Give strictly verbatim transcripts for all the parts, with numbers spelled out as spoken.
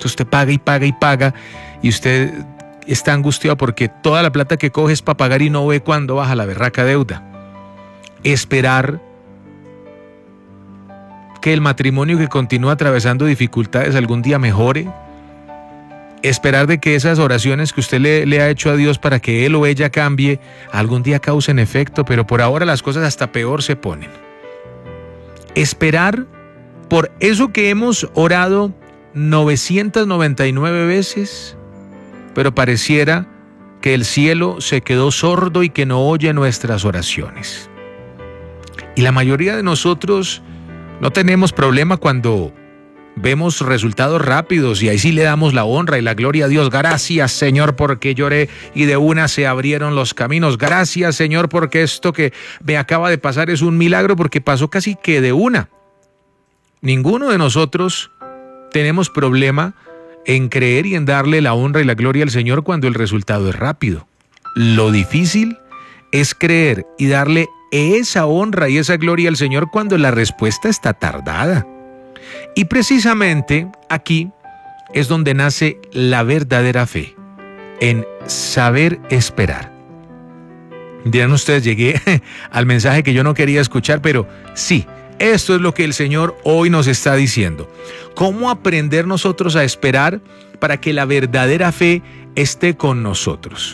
Entonces usted paga y paga y paga y usted está angustiado porque toda la plata que coge es para pagar y no ve cuándo baja la berraca deuda. Esperar que el matrimonio que continúa atravesando dificultades algún día mejore. Esperar de que esas oraciones que usted le, le ha hecho a Dios para que él o ella cambie, algún día causen efecto, pero por ahora las cosas hasta peor se ponen. Esperar por eso que hemos orado novecientas noventa y nueve veces, pero pareciera que el cielo se quedó sordo y que no oye nuestras oraciones. Y la mayoría de nosotros no tenemos problema cuando vemos resultados rápidos y ahí sí le damos la honra y la gloria a Dios. Gracias, Señor, porque lloré y de una se abrieron los caminos. Gracias, Señor, porque esto que me acaba de pasar es un milagro, porque pasó casi que de una. Ninguno de nosotros tenemos problema en creer y en darle la honra y la gloria al Señor cuando el resultado es rápido. Lo difícil es creer y darle esa honra y esa gloria al Señor cuando la respuesta está tardada. Y precisamente aquí es donde nace la verdadera fe, en saber esperar. Dirán ustedes, llegué al mensaje que yo no quería escuchar, pero sí, esto es lo que el Señor hoy nos está diciendo. ¿Cómo aprender nosotros a esperar para que la verdadera fe esté con nosotros?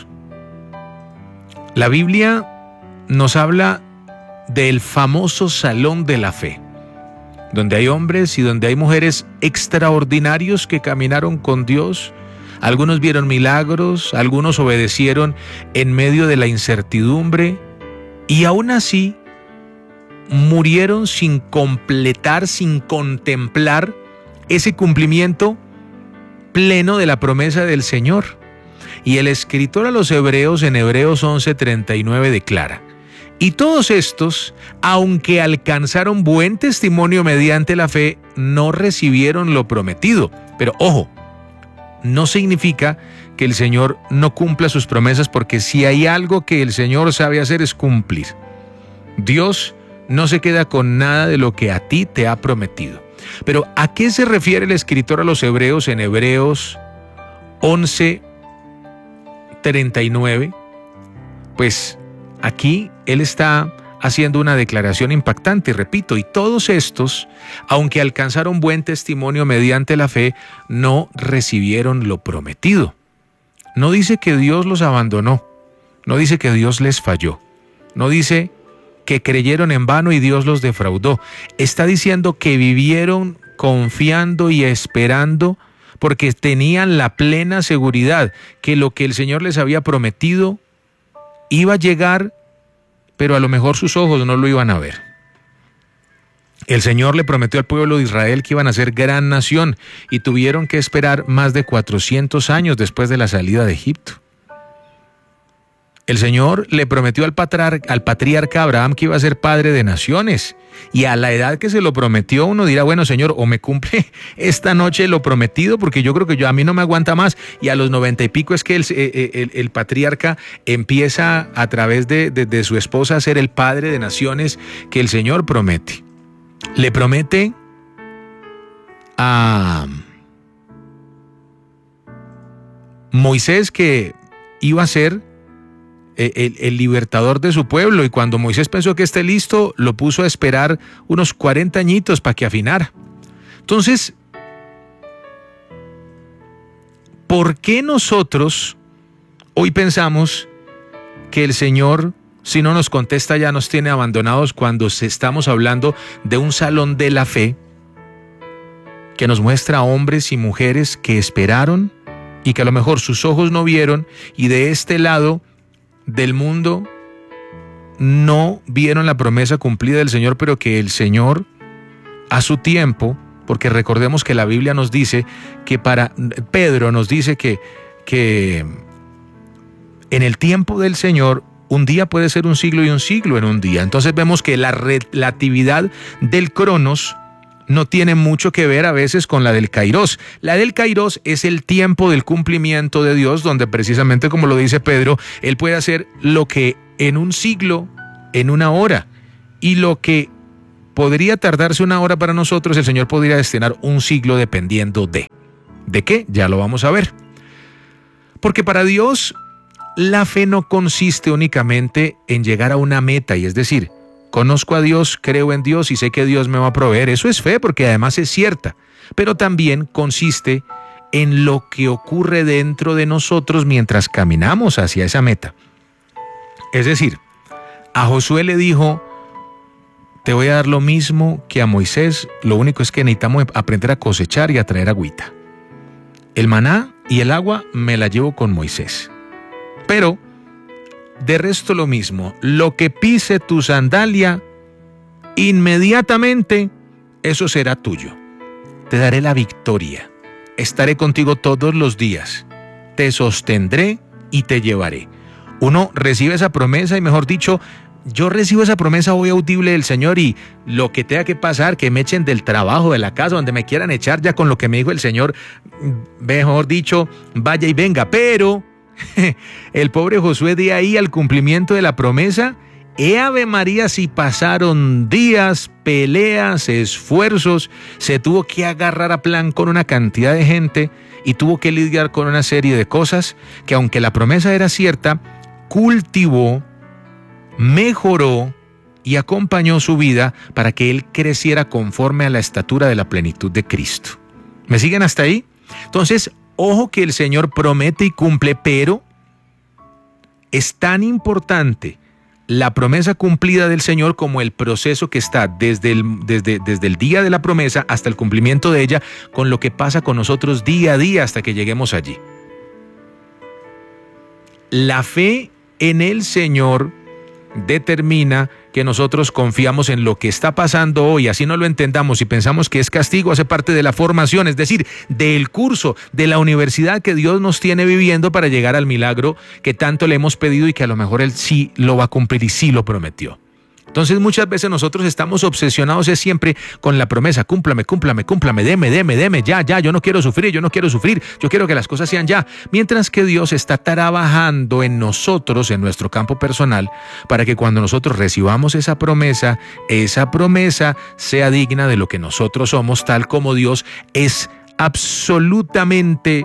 La Biblia nos habla del famoso Salón de la Fe, donde hay hombres y donde hay mujeres extraordinarios que caminaron con Dios. Algunos vieron milagros, algunos obedecieron en medio de la incertidumbre y aún así murieron sin completar, sin contemplar ese cumplimiento pleno de la promesa del Señor. Y el escritor a los Hebreos en Hebreos once treinta y nueve declara: y todos estos, aunque alcanzaron buen testimonio mediante la fe, no recibieron lo prometido. Pero ojo, no significa que el Señor no cumpla sus promesas, porque si hay algo que el Señor sabe hacer es cumplir. Dios no se queda con nada de lo que a ti te ha prometido. Pero ¿a qué se refiere el escritor a los Hebreos en Hebreos once treinta y nueve? Pues aquí él está haciendo una declaración impactante, repito, y todos estos, aunque alcanzaron buen testimonio mediante la fe, no recibieron lo prometido. No dice que Dios los abandonó, no dice que Dios les falló, no dice que creyeron en vano y Dios los defraudó. Está diciendo que vivieron confiando y esperando porque tenían la plena seguridad que lo que el Señor les había prometido iba a llegar, pero a lo mejor sus ojos no lo iban a ver. El Señor le prometió al pueblo de Israel que iban a ser gran nación y tuvieron que esperar más de cuatrocientos años después de la salida de Egipto. El Señor le prometió al, patrar, al patriarca Abraham que iba a ser padre de naciones, y a la edad que se lo prometió uno dirá, bueno, Señor, o me cumple esta noche lo prometido, porque yo creo que yo, a mí no me aguanta más, y a los noventa y pico es que el, el, el patriarca empieza a través de, de, de su esposa a ser el padre de naciones que el Señor promete. Le promete a Moisés que iba a ser El, el libertador de su pueblo, y cuando Moisés pensó que esté listo, lo puso a esperar unos cuarenta añitos para que afinara. Entonces, ¿por qué nosotros hoy pensamos que el Señor, si no nos contesta, ya nos tiene abandonados, cuando estamos hablando de un salón de la fe que nos muestra a hombres y mujeres que esperaron y que a lo mejor sus ojos no vieron, y de este lado del mundo no vieron la promesa cumplida del Señor, pero que el Señor a su tiempo, porque recordemos que la Biblia nos dice que para Pedro nos dice que, que en el tiempo del Señor un día puede ser un siglo y un siglo en un día. Entonces vemos que la relatividad del cronos no tiene mucho que ver a veces con la del kairos. La del kairos es el tiempo del cumplimiento de Dios, donde precisamente, como lo dice Pedro, Él puede hacer lo que en un siglo, en una hora, y lo que podría tardarse una hora para nosotros, el Señor podría destinar un siglo dependiendo de. ¿De qué? Ya lo vamos a ver. Porque para Dios, la fe no consiste únicamente en llegar a una meta, y es decir, conozco a Dios, creo en Dios y sé que Dios me va a proveer. Eso es fe porque además es cierta, pero también consiste en lo que ocurre dentro de nosotros mientras caminamos hacia esa meta. Es decir, a Josué le dijo, te voy a dar lo mismo que a Moisés, lo único es que necesitamos aprender a cosechar y a traer agüita. El maná y el agua me la llevo con Moisés. Pero, de resto lo mismo, lo que pise tu sandalia, inmediatamente eso será tuyo. Te daré la victoria. Estaré contigo todos los días. Te sostendré y te llevaré. Uno recibe esa promesa y, mejor dicho, yo recibo esa promesa hoy audible del Señor, y lo que tenga que pasar, que me echen del trabajo, de la casa, donde me quieran echar, ya con lo que me dijo el Señor, mejor dicho, vaya y venga. Pero el pobre Josué, de ahí al cumplimiento de la promesa, ¡eh, Ave María! Si pasaron días, peleas, esfuerzos, se tuvo que agarrar a plan con una cantidad de gente y tuvo que lidiar con una serie de cosas que, aunque la promesa era cierta, cultivó, mejoró y acompañó su vida para que él creciera conforme a la estatura de la plenitud de Cristo. ¿Me siguen hasta ahí? Entonces, ojo que el Señor promete y cumple, pero es tan importante la promesa cumplida del Señor como el proceso que está desde el, desde, desde el día de la promesa hasta el cumplimiento de ella, con lo que pasa con nosotros día a día hasta que lleguemos allí. La fe en el Señor determina que nosotros confiamos en lo que está pasando hoy, así no lo entendamos y pensamos que es castigo, hace parte de la formación, es decir, del curso, de la universidad que Dios nos tiene viviendo para llegar al milagro que tanto le hemos pedido y que a lo mejor Él sí lo va a cumplir y sí lo prometió. Entonces muchas veces nosotros estamos obsesionados es siempre con la promesa, cúmplame, cúmplame, cúmplame, deme, deme, deme, ya, ya, yo no quiero sufrir, yo no quiero sufrir, yo quiero que las cosas sean ya. Mientras que Dios está trabajando en nosotros, en nuestro campo personal, para que cuando nosotros recibamos esa promesa, esa promesa sea digna de lo que nosotros somos, tal como Dios es absolutamente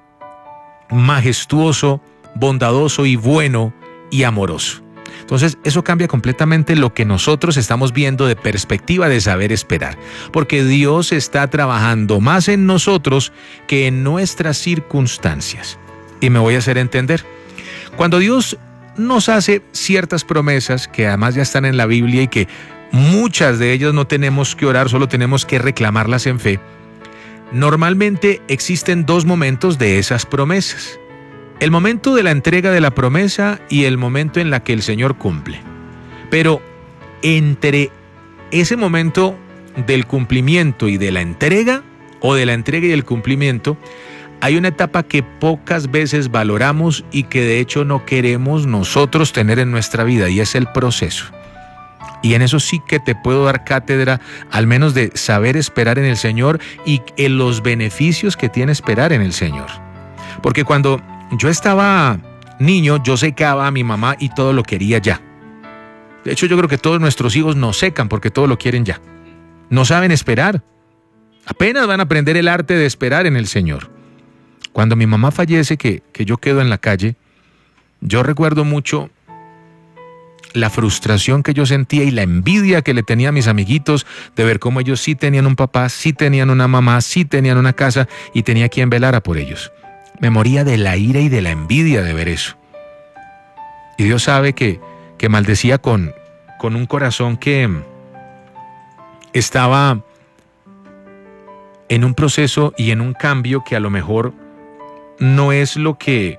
majestuoso, bondadoso y bueno y amoroso. Entonces, eso cambia completamente lo que nosotros estamos viendo de perspectiva de saber esperar, porque Dios está trabajando más en nosotros que en nuestras circunstancias. Y me voy a hacer entender. Cuando Dios nos hace ciertas promesas, que además ya están en la Biblia y que muchas de ellas no tenemos que orar, solo tenemos que reclamarlas en fe, normalmente existen dos momentos de esas promesas. El momento de la entrega de la promesa y el momento en la que el Señor cumple. Pero entre ese momento del cumplimiento y de la entrega, o de la entrega y el cumplimiento, hay una etapa que pocas veces valoramos y que de hecho no queremos nosotros tener en nuestra vida, y es el proceso. Y en eso sí que te puedo dar cátedra, al menos de saber esperar en el Señor y en los beneficios que tiene esperar en el Señor. Porque cuando yo estaba niño, yo secaba a mi mamá y todo lo quería ya. De hecho, yo creo que todos nuestros hijos nos secan porque todo lo quieren ya. No saben esperar. Apenas van a aprender el arte de esperar en el Señor. Cuando mi mamá fallece, que, que yo quedo en la calle, yo recuerdo mucho la frustración que yo sentía y la envidia que le tenía a mis amiguitos de ver cómo ellos sí tenían un papá, sí tenían una mamá, sí tenían una casa y tenía quien velara por ellos. Me moría de la ira y de la envidia de ver eso. Y Dios sabe que, que maldecía con, con un corazón que estaba en un proceso y en un cambio que a lo mejor no es lo que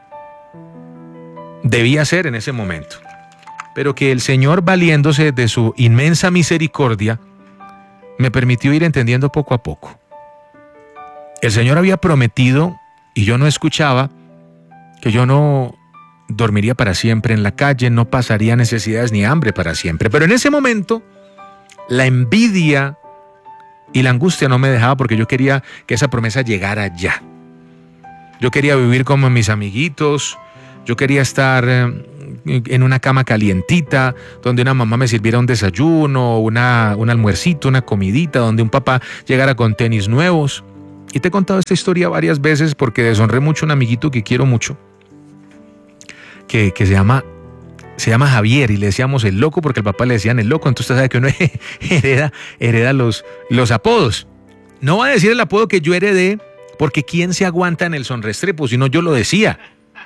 debía ser en ese momento. Pero que el Señor, valiéndose de su inmensa misericordia, me permitió ir entendiendo poco a poco. El Señor había prometido, y yo no escuchaba, que yo no dormiría para siempre en la calle, no pasaría necesidades ni hambre para siempre. Pero en ese momento, la envidia y la angustia no me dejaba, porque yo quería que esa promesa llegara ya. Yo quería vivir como mis amiguitos, yo quería estar en una cama calientita, donde una mamá me sirviera un desayuno, una, un almuercito, una comidita, donde un papá llegara con tenis nuevos. y te he contado esta historia varias veces porque deshonré mucho a un amiguito que quiero mucho, que, que se llama, se llama Javier, y le decíamos el loco porque el papá le decían el loco. Entonces usted sabe que uno hereda, hereda los, los apodos. No va a decir el apodo que yo heredé, porque ¿quién se aguanta en el Sonrestrepo? Si no, yo lo decía.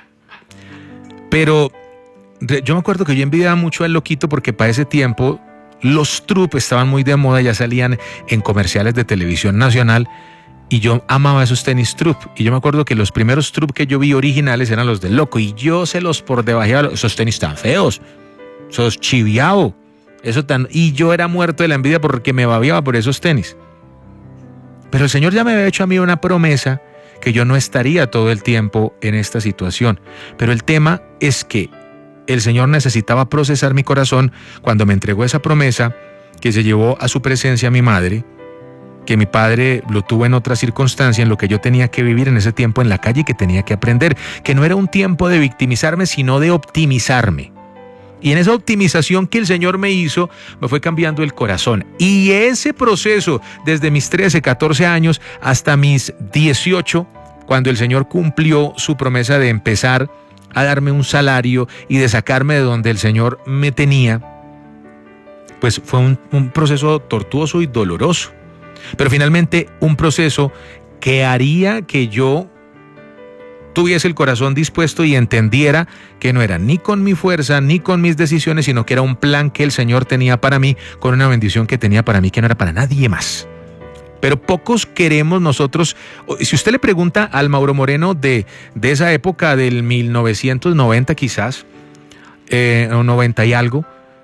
Pero yo me acuerdo que yo envidiaba mucho al loquito porque para ese tiempo los Trup estaban muy de moda, ya salían en comerciales de televisión nacional, y yo amaba esos tenis Trup. Y yo me acuerdo que los primeros Trup que yo vi originales eran los del loco, y yo se los por debajeaba, esos tenis tan feos, esos chiviao, eso tan, y yo era muerto de la envidia porque me babiaba por esos tenis. Pero el Señor ya me había hecho a mí una promesa que yo no estaría todo el tiempo en esta situación. Pero el tema es que el Señor necesitaba procesar mi corazón cuando me entregó esa promesa, que se llevó a su presencia a mi madre, que mi padre lo tuvo en otra circunstancia, en lo que yo tenía que vivir en ese tiempo en la calle y que tenía que aprender, que no era un tiempo de victimizarme, sino de optimizarme. Y en esa optimización que el Señor me hizo, me fue cambiando el corazón. Y ese proceso, desde mis trece, catorce años hasta mis dieciocho, cuando el Señor cumplió su promesa de empezar a darme un salario y de sacarme de donde el Señor me tenía, pues fue un, un proceso tortuoso y doloroso. Pero finalmente un proceso que haría que yo tuviese el corazón dispuesto y entendiera que no era ni con mi fuerza ni con mis decisiones, sino que era un plan que el Señor tenía para mí, con una bendición que tenía para mí que no era para nadie más. Pero pocos queremos nosotros. Si usted le pregunta al Mauro Moreno de, de esa época del mil novecientos noventa quizás, eh, o noventa y algo,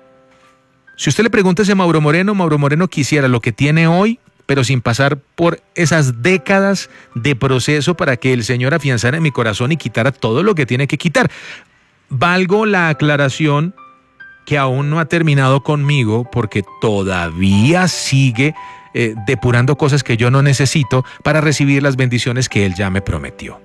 si usted le pregunta a ese Mauro Moreno, Mauro Moreno quisiera lo que tiene hoy, pero sin pasar por esas décadas de proceso para que el Señor afianzara en mi corazón y quitara todo lo que tiene que quitar. Valgo la aclaración que aún no ha terminado conmigo, porque todavía sigue eh, depurando cosas que yo no necesito para recibir las bendiciones que Él ya me prometió.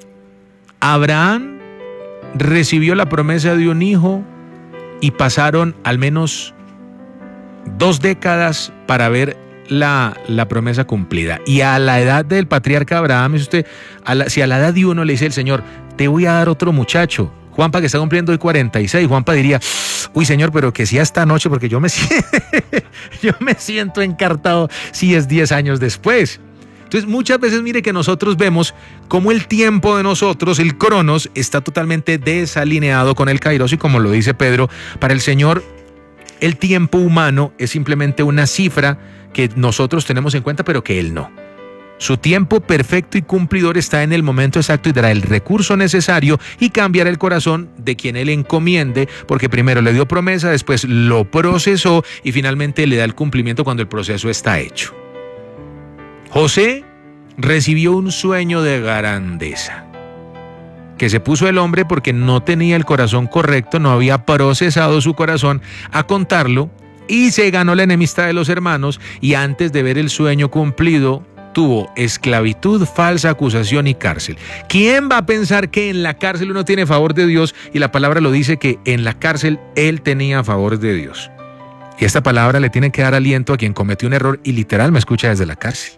Abraham recibió la promesa de un hijo y pasaron al menos dos décadas para ver La, la promesa cumplida. Y a la edad del patriarca Abraham, es usted, a la, si a la edad de uno le dice el Señor, te voy a dar otro muchacho, Juanpa que está cumpliendo hoy cuarenta y seis, Juanpa diría, uy Señor, pero que sea esta noche, porque yo me, yo me siento encartado si es diez años después. Entonces muchas veces mire que nosotros vemos cómo el tiempo de nosotros, el cronos, está totalmente desalineado con el kairos, y como lo dice Pedro, para el Señor el tiempo humano es simplemente una cifra que nosotros tenemos en cuenta, pero que Él no. Su tiempo perfecto y cumplidor está en el momento exacto y dará el recurso necesario y cambiará el corazón de quien Él encomiende, porque primero le dio promesa, después lo procesó y finalmente le da el cumplimiento cuando el proceso está hecho. José recibió un sueño de grandeza que se puso el hombre porque no tenía el corazón correcto, no había procesado su corazón a contarlo, y se ganó la enemistad de los hermanos, y antes de ver el sueño cumplido tuvo esclavitud, falsa acusación y cárcel. ¿Quién va a pensar que en la cárcel uno tiene favor de Dios? Y la palabra lo dice, que en la cárcel él tenía favor de Dios. Y esta palabra le tiene que dar aliento a quien cometió un error y literal me escucha desde la cárcel.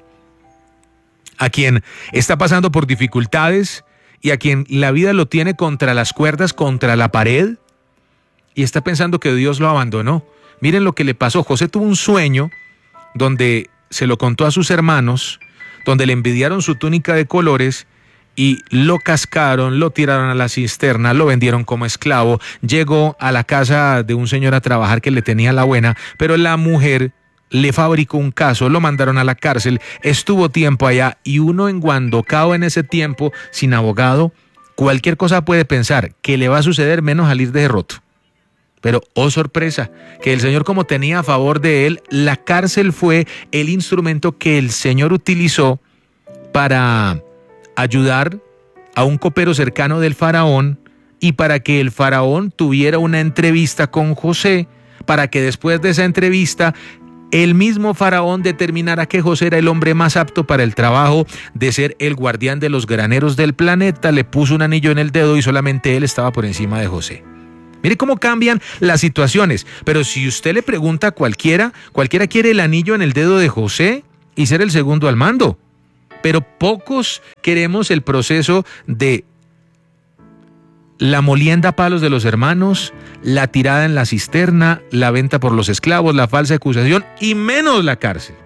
A quien está pasando por dificultades y a quien la vida lo tiene contra las cuerdas, contra la pared, y está pensando que Dios lo abandonó. Miren lo que le pasó. José tuvo un sueño donde se lo contó a sus hermanos, donde le envidiaron su túnica de colores y lo cascaron, lo tiraron a la cisterna, lo vendieron como esclavo. Llegó a la casa de un señor a trabajar que le tenía la buena, pero la mujer le fabricó un caso, lo mandaron a la cárcel, estuvo tiempo allá, y uno enguandocado en ese tiempo, sin abogado, cualquier cosa puede pensar que le va a suceder menos salir de derroto. Pero, oh sorpresa, que el Señor, como tenía a favor de él, la cárcel fue el instrumento que el Señor utilizó para ayudar a un copero cercano del faraón, y para que el faraón tuviera una entrevista con José, para que después de esa entrevista el mismo faraón determinara que José era el hombre más apto para el trabajo de ser el guardián de los graneros del planeta. Le puso un anillo en el dedo y solamente él estaba por encima de José. Mire cómo cambian las situaciones. Pero si usted le pregunta a cualquiera, cualquiera quiere el anillo en el dedo de José y ser el segundo al mando. pero pocos queremos el proceso de la molienda a palos de los hermanos, la tirada en la cisterna, la venta por los esclavos, la falsa acusación y menos la cárcel.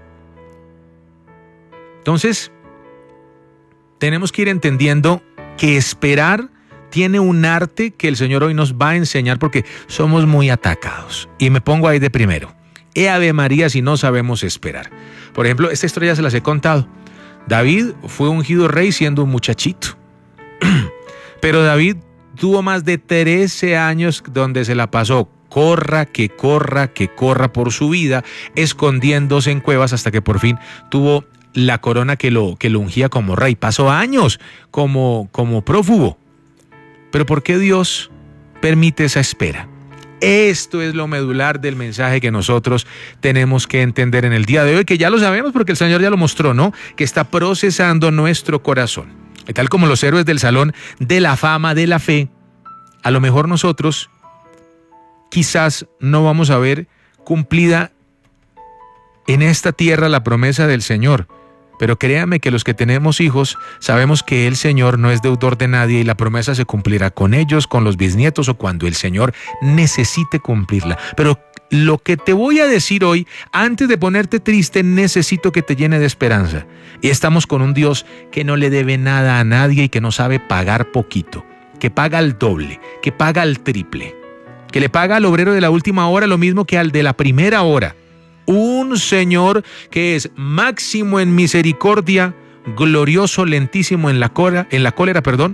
Entonces, tenemos que ir entendiendo que esperar tiene un arte que el Señor hoy nos va a enseñar porque somos muy atacados. Y me pongo ahí de primero. ¡Eh, Ave María si no sabemos esperar! Por ejemplo, esta historia ya se las he contado. David fue ungido rey siendo un muchachito. Pero David tuvo más de trece años donde se la pasó corra, que corra, que corra por su vida, escondiéndose en cuevas hasta que por fin tuvo la corona que lo, que lo ungía como rey. Pasó años como, como prófugo. Pero ¿por qué Dios permite esa espera? Esto es lo medular del mensaje que nosotros tenemos que entender en el día de hoy, que ya lo sabemos porque el Señor ya lo mostró, ¿no? Que está procesando nuestro corazón. Y tal como los héroes del salón de la fama, de la fe, a lo mejor nosotros quizás no vamos a ver cumplida en esta tierra la promesa del Señor. Pero créame que los que tenemos hijos sabemos que el Señor no es deudor de nadie y la promesa se cumplirá con ellos, con los bisnietos o cuando el Señor necesite cumplirla. Pero lo que te voy a decir hoy, antes de ponerte triste, necesito que te llene de esperanza. Y estamos con un Dios que no le debe nada a nadie y que no sabe pagar poquito, que paga al doble, que paga al triple, que le paga al obrero de la última hora lo mismo que al de la primera hora. Un Señor que es máximo en misericordia, glorioso, lentísimo en la cólera, en la cólera, perdón.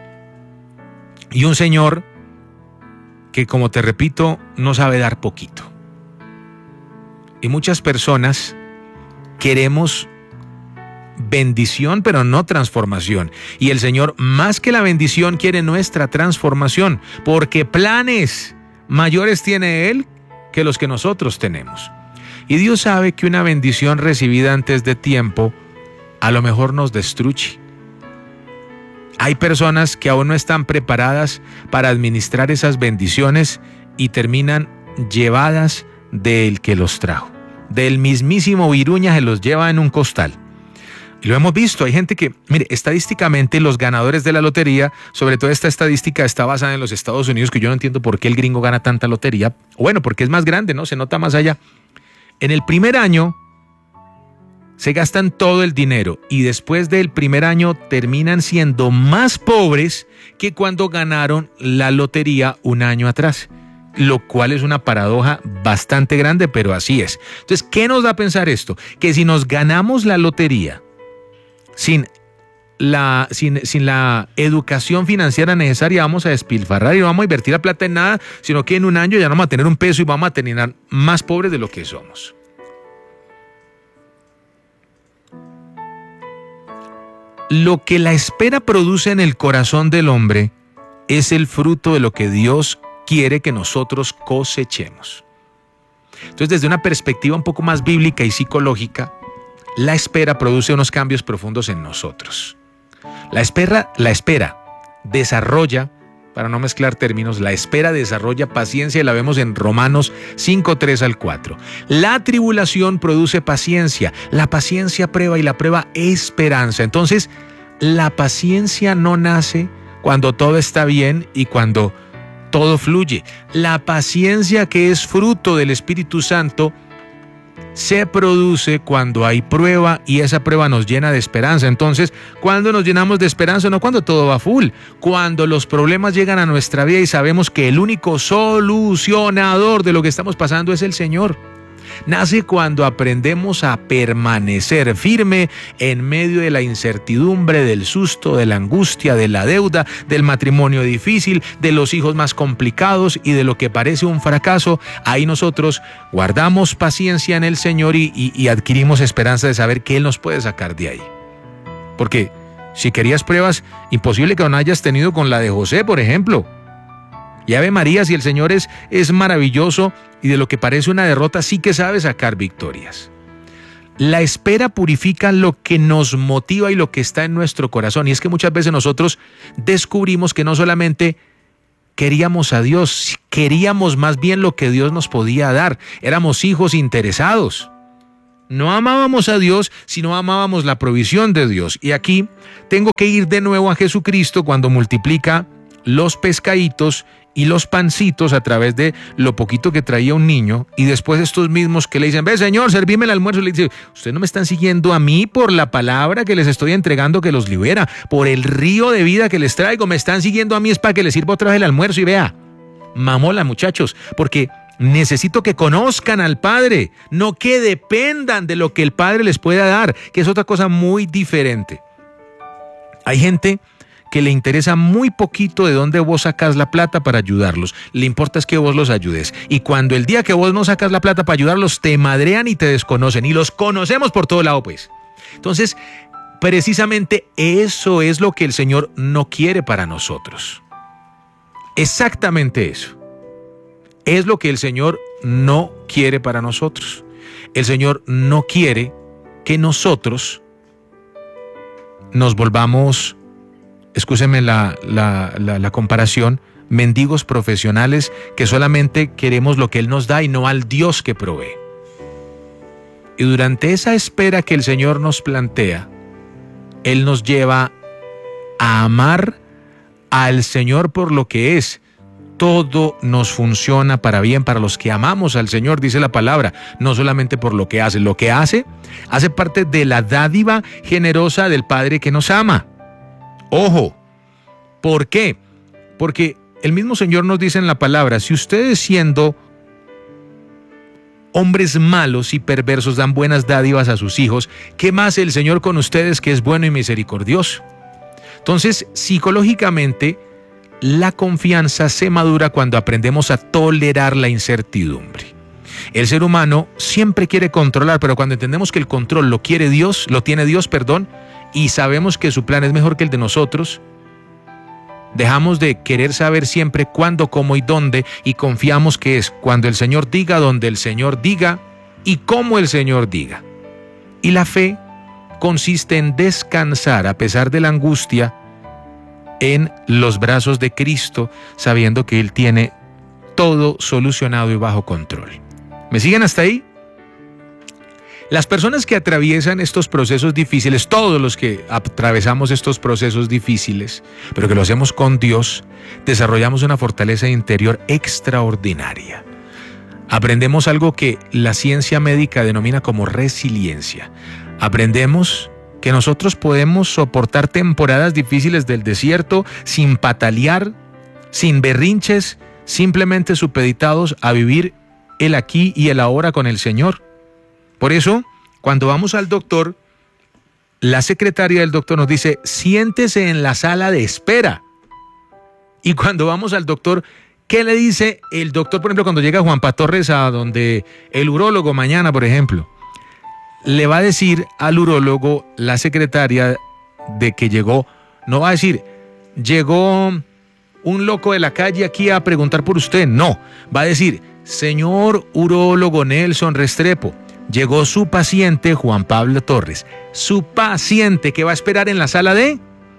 Y un Señor que, como te repito, no sabe dar poquito. Y muchas personas queremos bendición, pero no transformación. Y el Señor, más que la bendición, quiere nuestra transformación, porque planes mayores tiene Él que los que nosotros tenemos. Y Dios sabe que una bendición recibida antes de tiempo a lo mejor nos destruye. Hay personas que aún no están preparadas para administrar esas bendiciones y terminan llevadas del que los trajo. Del mismísimo Viruña se los lleva en un costal. Y lo hemos visto, hay gente que, mire, estadísticamente los ganadores de la lotería, sobre todo esta estadística está basada en los Estados Unidos, que yo no entiendo por qué el gringo gana tanta lotería. Bueno, porque es más grande, ¿no? Se nota más allá. En el primer año se gastan todo el dinero y después del primer año terminan siendo más pobres que cuando ganaron la lotería un año atrás, lo cual es una paradoja bastante grande, pero así es. Entonces, ¿qué nos da a pensar esto? Que si nos ganamos la lotería sin la, sin, sin la educación financiera necesaria, vamos a despilfarrar y no vamos a invertir la plata en nada, sino que en un año ya no vamos a tener un peso y vamos a terminar más pobres de lo que somos. Lo que la espera produce en el corazón del hombre es el fruto de lo que Dios quiere que nosotros cosechemos. Entonces, desde una perspectiva un poco más bíblica y psicológica, la espera produce unos cambios profundos en nosotros. La espera, la espera desarrolla, para no mezclar términos, la espera desarrolla paciencia y la vemos en Romanos cinco, tres al cuatro. La tribulación produce paciencia, la paciencia prueba y la prueba esperanza. Entonces, la paciencia no nace cuando todo está bien y cuando todo fluye. La paciencia, que es fruto del Espíritu Santo, se produce cuando hay prueba y esa prueba nos llena de esperanza. Entonces, ¿cuándo nos llenamos de esperanza? No cuando todo va full, cuando los problemas llegan a nuestra vida y sabemos que el único solucionador de lo que estamos pasando es el Señor. Nace cuando aprendemos a permanecer firme en medio de la incertidumbre, del susto, de la angustia, de la deuda, del matrimonio difícil, de los hijos más complicados y de lo que parece un fracaso. Ahí nosotros guardamos paciencia en el Señor y, y, y adquirimos esperanza de saber que Él nos puede sacar de ahí. Porque si querías pruebas, imposible que no hayas tenido con la de José, por ejemplo. Y Ave María, si el Señor es, es maravilloso y de lo que parece una derrota sí que sabe sacar victorias. La espera purifica lo que nos motiva y lo que está en nuestro corazón. Y es que muchas veces nosotros descubrimos que no solamente queríamos a Dios, queríamos más bien lo que Dios nos podía dar. Éramos hijos interesados. No amábamos a Dios, sino amábamos la provisión de Dios. Y aquí tengo que ir de nuevo a Jesucristo cuando multiplica los pescaditos y los pancitos a través de lo poquito que traía un niño, y después estos mismos que le dicen, ve Señor, servime el almuerzo, le dice, ustedes no me están siguiendo a mí por la palabra que les estoy entregando que los libera, por el río de vida que les traigo, me están siguiendo a mí es para que les sirva otra vez el almuerzo. Y vea, mamola muchachos, porque necesito que conozcan al Padre, no que dependan de lo que el Padre les pueda dar, que es otra cosa muy diferente. Hay gente que le interesa muy poquito de dónde vos sacas la plata para ayudarlos. Le importa es que vos los ayudes. Y cuando el día que vos no sacas la plata para ayudarlos, te madrean y te desconocen. Y los conocemos por todo lado, pues. Entonces, precisamente eso es lo que el Señor no quiere para nosotros. Exactamente eso. Es lo que el Señor no quiere para nosotros. El Señor no quiere que nosotros nos volvamos, escúcheme la, la, la, la comparación, mendigos profesionales que solamente queremos lo que Él nos da y no al Dios que provee. Y durante esa espera que el Señor nos plantea, Él nos lleva a amar al Señor por lo que es. Todo nos funciona para bien para los que amamos al Señor, dice la palabra, no solamente por lo que hace. Lo que hace, hace parte de la dádiva generosa del Padre que nos ama. Ojo, ¿por qué? Porque el mismo Señor nos dice en la palabra, si ustedes siendo hombres malos y perversos dan buenas dádivas a sus hijos, ¿qué más el Señor con ustedes que es bueno y misericordioso? Entonces, psicológicamente, la confianza se madura cuando aprendemos a tolerar la incertidumbre. El ser humano siempre quiere controlar, pero cuando entendemos que el control lo quiere Dios, lo tiene Dios, perdón, y sabemos que su plan es mejor que el de nosotros, dejamos de querer saber siempre cuándo, cómo y dónde, y confiamos que es cuando el Señor diga, donde el Señor diga y cómo el Señor diga. Y la fe consiste en descansar a pesar de la angustia en los brazos de Cristo, sabiendo que Él tiene todo solucionado y bajo control. ¿Me siguen hasta ahí? Las personas que atraviesan estos procesos difíciles, todos los que atravesamos estos procesos difíciles, pero que lo hacemos con Dios, desarrollamos una fortaleza interior extraordinaria. Aprendemos algo que la ciencia médica denomina como resiliencia. Aprendemos que nosotros podemos soportar temporadas difíciles del desierto sin patalear, sin berrinches, simplemente supeditados a vivir el aquí y el ahora con el Señor. Por eso, cuando vamos al doctor, la secretaria del doctor nos dice, siéntese en la sala de espera. Y cuando vamos al doctor, ¿qué le dice el doctor, por ejemplo, cuando llega Juanpa Torres a donde el urólogo mañana, por ejemplo? Le va a decir al urólogo, la secretaria, de que llegó, no va a decir, llegó un loco de la calle aquí a preguntar por usted, no, va a decir, señor urólogo Nelson Restrepo, llegó su paciente Juan Pablo Torres, su paciente que va a esperar en la sala de...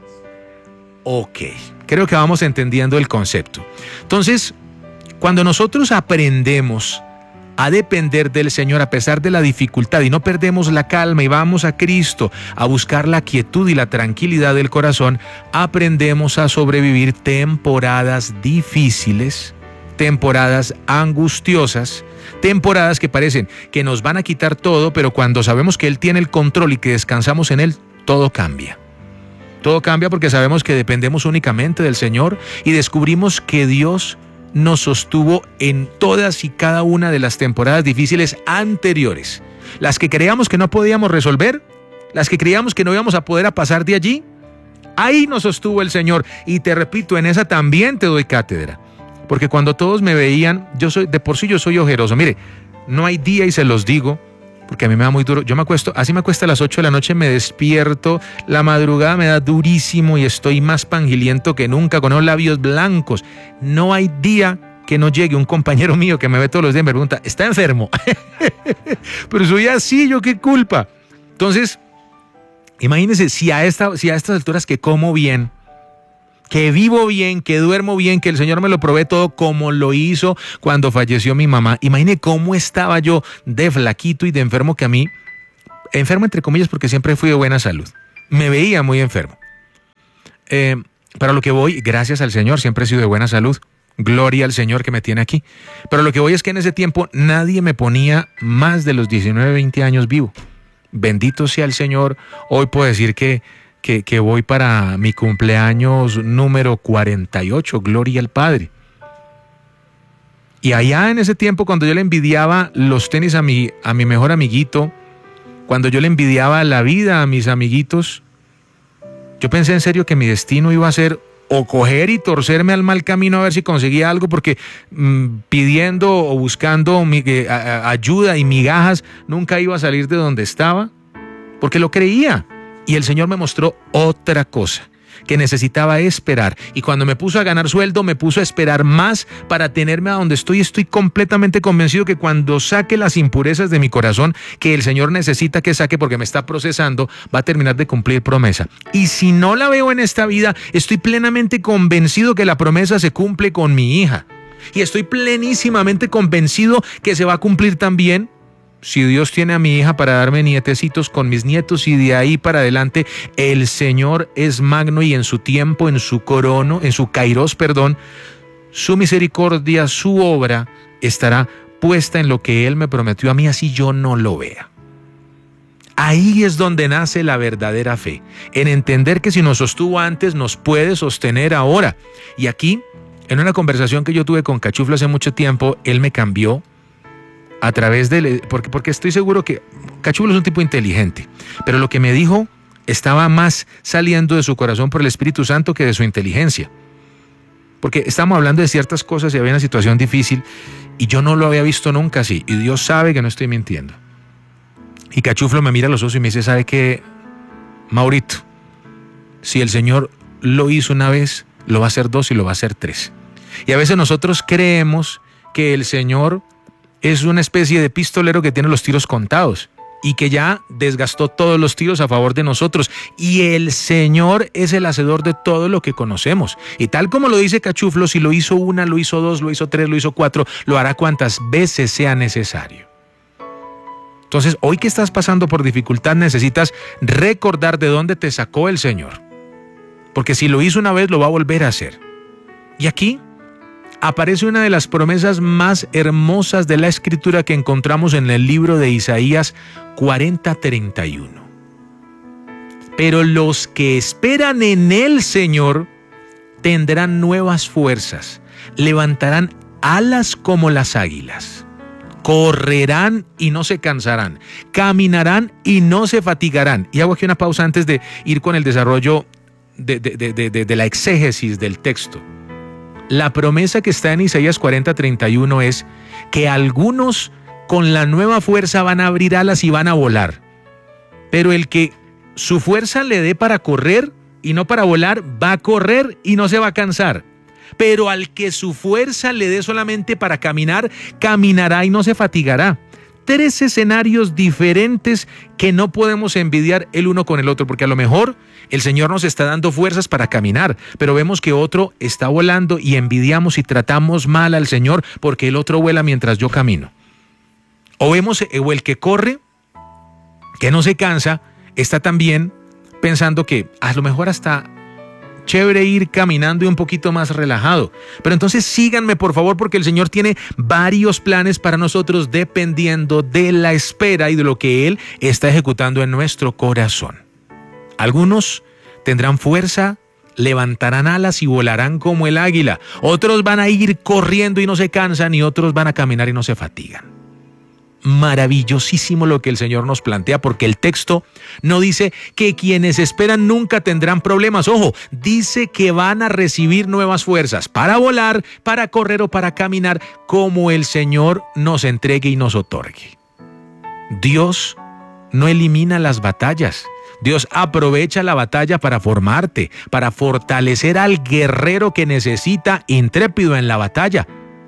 Ok, creo que vamos entendiendo el concepto. Entonces, cuando nosotros aprendemos a depender del Señor a pesar de la dificultad y no perdemos la calma y vamos a Cristo a buscar la quietud y la tranquilidad del corazón, aprendemos a sobrevivir temporadas difíciles, temporadas angustiosas, temporadas que parecen que nos van a quitar todo, pero cuando sabemos que Él tiene el control y que descansamos en Él, todo cambia. Todo cambia porque sabemos que dependemos únicamente del Señor y descubrimos que Dios nos sostuvo en todas y cada una de las temporadas difíciles anteriores. Las que creíamos que no podíamos resolver, las que creíamos que no íbamos a poder a pasar de allí, ahí nos sostuvo el Señor. Y te repito, en esa también te doy cátedra. Porque cuando todos me veían, yo soy, de por sí yo soy ojeroso. Mire, no hay día, y se los digo, porque a mí me da muy duro. Yo me acuesto, así me acuesto a las ocho de la noche, me despierto, la madrugada me da durísimo y estoy más pangiliento que nunca, con los labios blancos. No hay día que no llegue un compañero mío que me ve todos los días y me pregunta, ¿está enfermo? Pero soy así, ¿yo qué culpa? Entonces, imagínense, si a, esta, si a estas alturas que como bien, que vivo bien, que duermo bien, que el Señor me lo provee todo como lo hizo cuando falleció mi mamá. Imagine cómo estaba yo de flaquito y de enfermo, que a mí enfermo entre comillas porque siempre fui de buena salud. Me veía muy enfermo. Eh, para lo que voy, gracias al Señor, siempre he sido de buena salud. Gloria al Señor que me tiene aquí. Pero lo que voy es que en ese tiempo nadie me ponía más de los diecinueve, veinte años vivo. Bendito sea el Señor. Hoy puedo decir que, que, que voy para mi cumpleaños número cuarenta y ocho. Gloria al Padre. Y allá en ese tiempo, cuando yo le envidiaba los tenis a mi, a mi mejor amiguito, cuando yo le envidiaba la vida a mis amiguitos, yo pensé en serio que mi destino iba a ser o coger y torcerme al mal camino a ver si conseguía algo, porque mmm, pidiendo o buscando mi, eh, a, ayuda y migajas nunca iba a salir de donde estaba, porque lo creía. Y el Señor me mostró otra cosa, que necesitaba esperar. Y cuando me puso a ganar sueldo, me puso a esperar más para tenerme a donde estoy. Estoy completamente convencido que cuando saque las impurezas de mi corazón, que el Señor necesita que saque porque me está procesando, va a terminar de cumplir promesa. Y si no la veo en esta vida, estoy plenamente convencido que la promesa se cumple con mi hija. Y estoy plenísimamente convencido que se va a cumplir también si Dios tiene a mi hija para darme nietecitos con mis nietos, y de ahí para adelante el Señor es magno y en su tiempo, en su corono, en su kairos, perdón, su misericordia, su obra estará puesta en lo que Él me prometió a mí, así yo no lo vea. Ahí es donde nace la verdadera fe, en entender que si nos sostuvo antes, nos puede sostener ahora. Y aquí, en una conversación que yo tuve con Cachuflo hace mucho tiempo, él me cambió a través de... Porque, porque estoy seguro que Cachuflo es un tipo inteligente, pero lo que me dijo estaba más saliendo de su corazón por el Espíritu Santo que de su inteligencia. Porque estamos hablando de ciertas cosas y había una situación difícil y yo no lo había visto nunca así. Y Dios sabe que no estoy mintiendo. Y Cachuflo me mira a los ojos y me dice, ¿sabe qué, Maurito? Si el Señor lo hizo una vez, lo va a hacer dos y lo va a hacer tres. Y a veces nosotros creemos que el Señor es una especie de pistolero que tiene los tiros contados y que ya desgastó todos los tiros a favor de nosotros. Y el Señor es el hacedor de todo lo que conocemos. Y tal como lo dice Cachuflo, si lo hizo una, lo hizo dos, lo hizo tres, lo hizo cuatro, lo hará cuantas veces sea necesario. Entonces, hoy que estás pasando por dificultad, necesitas recordar de dónde te sacó el Señor. Porque si lo hizo una vez, lo va a volver a hacer. Y aquí aparece una de las promesas más hermosas de la Escritura que encontramos en el libro de Isaías cuarenta, treinta y uno. Pero los que esperan en el Señor tendrán nuevas fuerzas, levantarán alas como las águilas, correrán y no se cansarán, caminarán y no se fatigarán. Y hago aquí una pausa antes de ir con el desarrollo de, de, de, de, de la exégesis del texto. La promesa que está en Isaías cuarenta, treinta y uno es que algunos con la nueva fuerza van a abrir alas y van a volar. Pero el que su fuerza le dé para correr y no para volar, va a correr y no se va a cansar. Pero al que su fuerza le dé solamente para caminar, caminará y no se fatigará. Tres escenarios diferentes que no podemos envidiar el uno con el otro, porque a lo mejor el Señor nos está dando fuerzas para caminar, pero vemos que otro está volando y envidiamos y tratamos mal al Señor porque el otro vuela mientras yo camino. O vemos o el que corre, que no se cansa, está también pensando que a lo mejor hasta chévere ir caminando y un poquito más relajado. Pero entonces síganme por favor, porque el Señor tiene varios planes para nosotros dependiendo de la espera y de lo que Él está ejecutando en nuestro corazón. Algunos tendrán fuerza, levantarán alas y volarán como el águila. Otros van a ir corriendo y no se cansan, y otros van a caminar y no se fatigan. Maravillosísimo lo que el Señor nos plantea, porque el texto no dice que quienes esperan nunca tendrán problemas. Ojo, dice que van a recibir nuevas fuerzas para volar, para correr o para caminar, como el Señor nos entregue y nos otorgue. Dios no elimina las batallas. Dios aprovecha la batalla para formarte, para fortalecer al guerrero que necesita intrépido en la batalla.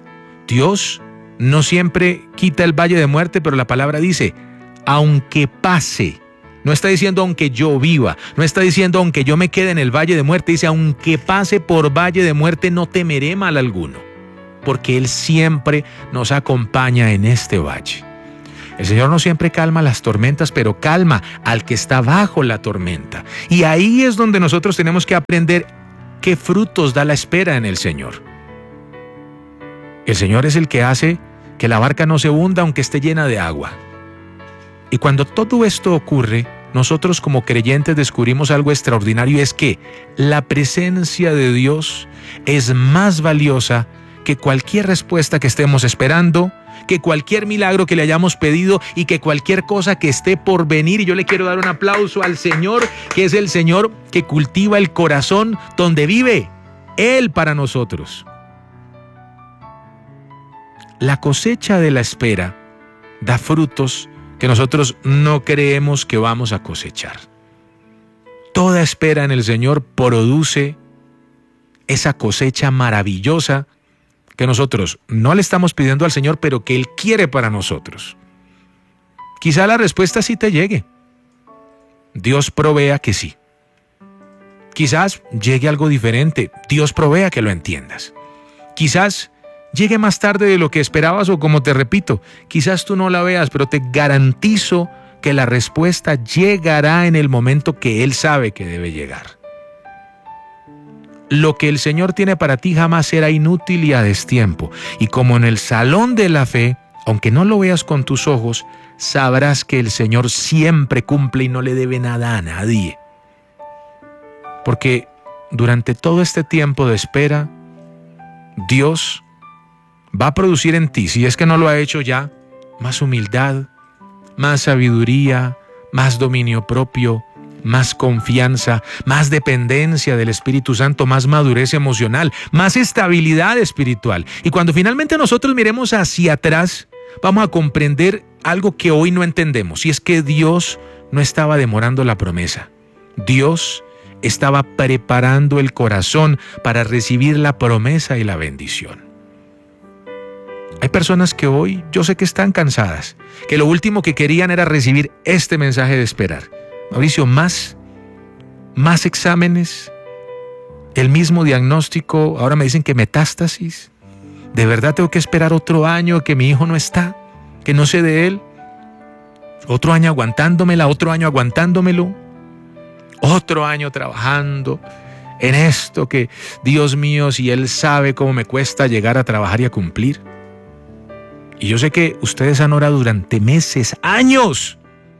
Dios no siempre quita el valle de muerte, pero la palabra dice, aunque pase. No está diciendo aunque yo viva, no está diciendo aunque yo me quede en el valle de muerte, dice aunque pase por valle de muerte no temeré mal alguno, porque Él siempre nos acompaña en este valle. El Señor no siempre calma las tormentas, pero calma al que está bajo la tormenta. Y ahí es donde nosotros tenemos que aprender qué frutos da la espera en el Señor. El Señor es el que hace que la barca no se hunda aunque esté llena de agua. Y cuando todo esto ocurre, nosotros como creyentes descubrimos algo extraordinario, y es que la presencia de Dios es más valiosa que cualquier respuesta que estemos esperando, que cualquier milagro que le hayamos pedido y que cualquier cosa que esté por venir. Y yo le quiero dar un aplauso al Señor, que es el Señor que cultiva el corazón donde vive Él para nosotros. La cosecha de la espera da frutos que nosotros no creemos que vamos a cosechar. Toda espera en el Señor produce esa cosecha maravillosa que nosotros no le estamos pidiendo al Señor, pero que Él quiere para nosotros. Quizá la respuesta sí te llegue. Dios provea que sí. Quizás llegue algo diferente. Dios provea que lo entiendas. Quizás llegue más tarde de lo que esperabas, o como te repito, quizás tú no la veas, pero te garantizo que la respuesta llegará en el momento que Él sabe que debe llegar. Lo que el Señor tiene para ti jamás será inútil y a destiempo. Y como en el salón de la fe, aunque no lo veas con tus ojos, sabrás que el Señor siempre cumple y no le debe nada a nadie. Porque durante todo este tiempo de espera, Dios va a producir en ti, si es que no lo ha hecho ya, más humildad, más sabiduría, más dominio propio, más confianza, más dependencia del Espíritu Santo, más madurez emocional, más estabilidad espiritual. Y cuando finalmente nosotros miremos hacia atrás, vamos a comprender algo que hoy no entendemos, y es que Dios no estaba demorando la promesa. Dios estaba preparando el corazón para recibir la promesa y la bendición. Hay personas que hoy yo sé que están cansadas, que lo último que querían era recibir este mensaje de esperar. Mauricio, más, más exámenes, el mismo diagnóstico, ahora me dicen que metástasis. ¿De verdad tengo que esperar otro año que mi hijo no está, que no sé de él? Otro año aguantándomela, otro año aguantándomelo, otro año trabajando en esto que, Dios mío, si Él sabe cómo me cuesta llegar a trabajar y a cumplir. Y yo sé que ustedes han orado durante meses, años,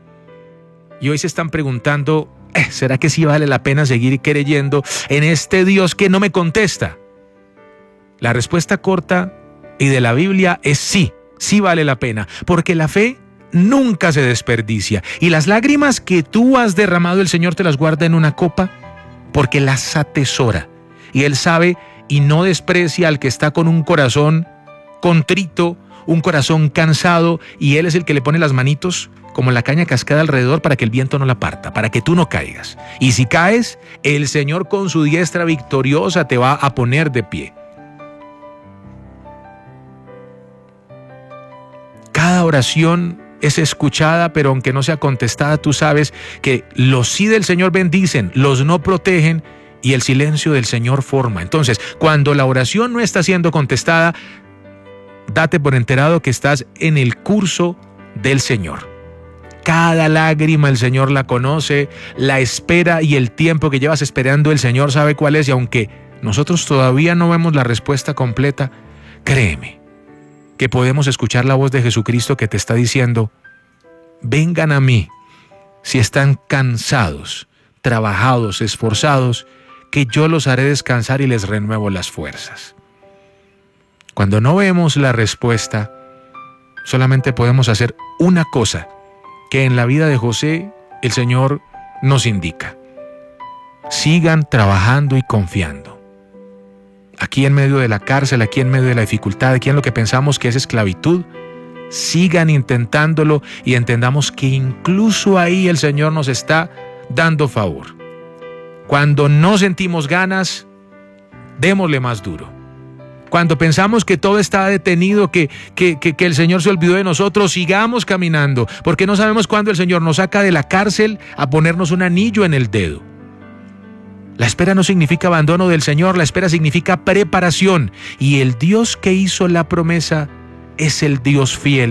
y hoy se están preguntando, eh, ¿será que sí vale la pena seguir creyendo en este Dios que no me contesta? La respuesta corta y de la Biblia es sí, sí vale la pena, porque la fe nunca se desperdicia, y las lágrimas que tú has derramado, el Señor te las guarda en una copa, porque las atesora, y Él sabe y no desprecia al que está con un corazón contrito, un corazón cansado, y Él es el que le pone las manitos como la caña cascada alrededor para que el viento no la parta, para que tú no caigas. Y si caes, el Señor con su diestra victoriosa te va a poner de pie. Cada oración es escuchada, pero aunque no sea contestada, tú sabes que los sí del Señor bendicen, los no protegen, y el silencio del Señor forma. Entonces, cuando la oración no está siendo contestada, date por enterado que estás en el curso del Señor. Cada lágrima el Señor la conoce, la espera y el tiempo que llevas esperando el Señor sabe cuál es, y aunque nosotros todavía no vemos la respuesta completa, créeme que podemos escuchar la voz de Jesucristo que te está diciendo: vengan a mí si están cansados, trabajados, esforzados, que yo los haré descansar y les renuevo las fuerzas. Cuando no vemos la respuesta, solamente podemos hacer una cosa que en la vida de José el Señor nos indica: sigan trabajando y confiando. Aquí en medio de la cárcel, aquí en medio de la dificultad, aquí en lo que pensamos que es esclavitud, sigan intentándolo, y entendamos que incluso ahí el Señor nos está dando favor. Cuando no sentimos ganas, démosle más duro. Cuando pensamos que todo está detenido, que, que, que, que el Señor se olvidó de nosotros, sigamos caminando, porque no sabemos cuándo el Señor nos saca de la cárcel a ponernos un anillo en el dedo. La espera no significa abandono del Señor, la espera significa preparación, y el Dios que hizo la promesa es el Dios fiel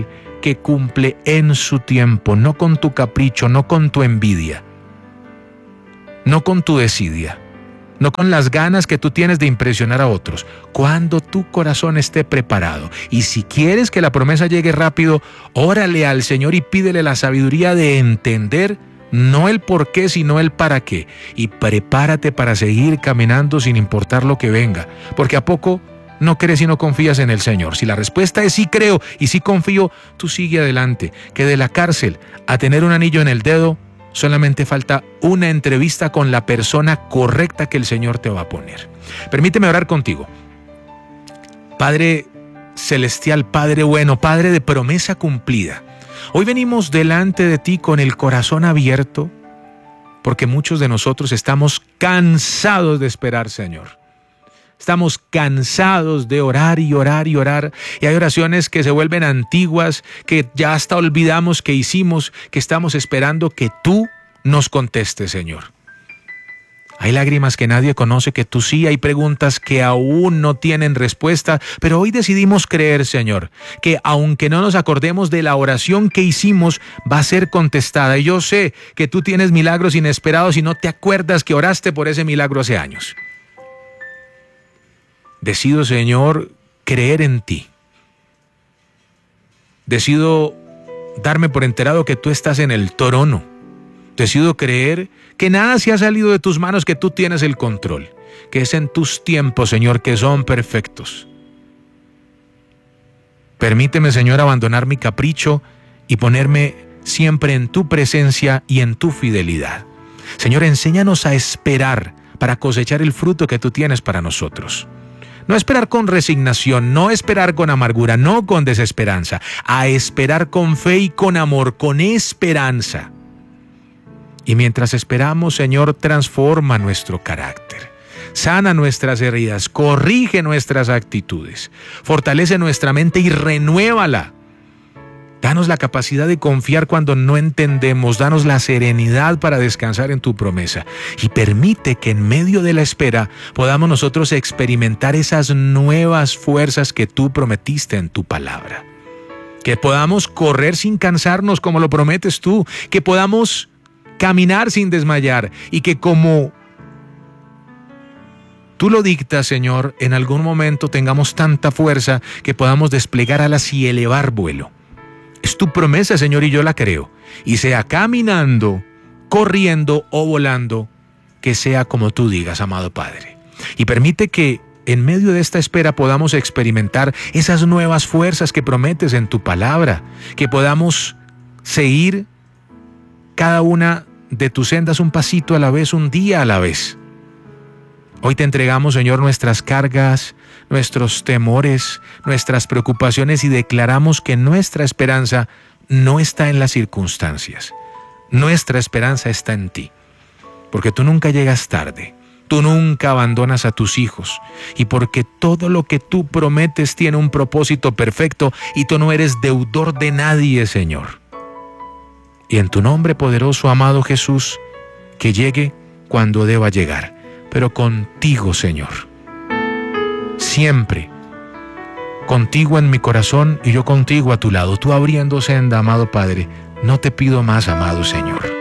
que cumple en su tiempo, no con tu capricho, no con tu envidia, no con tu desidia, no con las ganas que tú tienes de impresionar a otros. Cuando tu corazón esté preparado, y si quieres que la promesa llegue rápido, órale al Señor y pídele la sabiduría de entender no el por qué, sino el para qué. Y prepárate para seguir caminando sin importar lo que venga, porque a poco no crees y no confías en el Señor. Si la respuesta es sí creo y sí confío, tú sigue adelante, que de la cárcel a tener un anillo en el dedo, solamente falta una entrevista con la persona correcta que el Señor te va a poner. Permíteme orar contigo. Padre celestial, Padre bueno, Padre de promesa cumplida, hoy venimos delante de ti con el corazón abierto, porque muchos de nosotros estamos cansados de esperar, Señor. Estamos cansados de orar y orar y orar, y hay oraciones que se vuelven antiguas, que ya hasta olvidamos que hicimos, que estamos esperando que tú nos contestes, Señor. Hay lágrimas que nadie conoce, que tú sí, hay preguntas que aún no tienen respuesta, pero hoy decidimos creer, Señor, que aunque no nos acordemos de la oración que hicimos, va a ser contestada. Y yo sé que tú tienes milagros inesperados y no te acuerdas que oraste por ese milagro hace años. Decido, Señor, creer en ti. Decido darme por enterado que tú estás en el trono. Decido creer que nada se ha salido de tus manos, que tú tienes el control, que es en tus tiempos, Señor, que son perfectos. Permíteme, Señor, abandonar mi capricho y ponerme siempre en tu presencia y en tu fidelidad. Señor, enséñanos a esperar para cosechar el fruto que tú tienes para nosotros. No esperar con resignación, no esperar con amargura, no con desesperanza, a esperar con fe y con amor, con esperanza. Y mientras esperamos, Señor, transforma nuestro carácter, sana nuestras heridas, corrige nuestras actitudes, fortalece nuestra mente y renuévala. Danos la capacidad de confiar cuando no entendemos, danos la serenidad para descansar en tu promesa y permite que en medio de la espera podamos nosotros experimentar esas nuevas fuerzas que tú prometiste en tu palabra. Que podamos correr sin cansarnos como lo prometes tú, que podamos caminar sin desmayar y que como tú lo dictas, Señor, en algún momento tengamos tanta fuerza que podamos desplegar alas y elevar vuelo. Es tu promesa, Señor, y yo la creo. Y sea caminando, corriendo o volando, que sea como tú digas, amado Padre. Y permite que en medio de esta espera podamos experimentar esas nuevas fuerzas que prometes en tu palabra, que podamos seguir cada una de tus sendas un pasito a la vez, un día a la vez. Hoy te entregamos, Señor, nuestras cargas, nuestros temores, nuestras preocupaciones y declaramos que nuestra esperanza no está en las circunstancias. Nuestra esperanza está en ti, porque tú nunca llegas tarde, tú nunca abandonas a tus hijos y porque todo lo que tú prometes tiene un propósito perfecto y tú no eres deudor de nadie, Señor. Y en tu nombre poderoso, amado Jesús, que llegue cuando deba llegar, pero contigo, Señor. Siempre contigo en mi corazón y yo contigo a tu lado, tú abriendo senda, amado Padre. No te pido más, amado Señor.